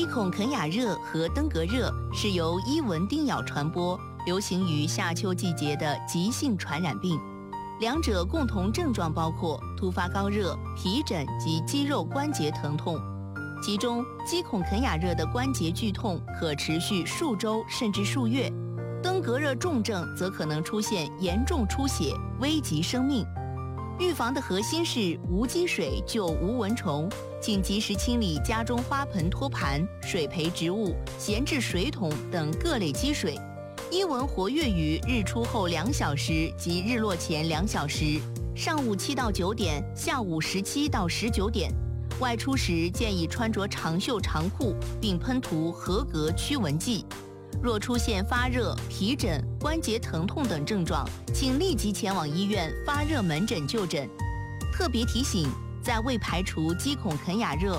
肌孔肯雅热和登革热是由伊蚊叮咬传播，流行于夏秋季节的急性传染病。两者共同症状包括突发高热、皮疹及肌肉关节疼痛。其中，肌孔肯雅热的关节剧痛可持续数周甚至数月，登革热重症则可能出现严重出血，危及生命。预防的核心是无积水救无蚊虫，请及时清理家中花盆、托盘、水培植物、闲置水桶等各类积水。伊蚊活跃于日出后2小时及日落前2小时，上午7到9点，下午17到19点。外出时建议穿着长袖长裤，并喷涂合格驱蚊剂。若出现发热、皮疹、关节疼痛等症状，请立即前往医院发热门诊就诊。特别提醒，在未排除肌孔肯雅热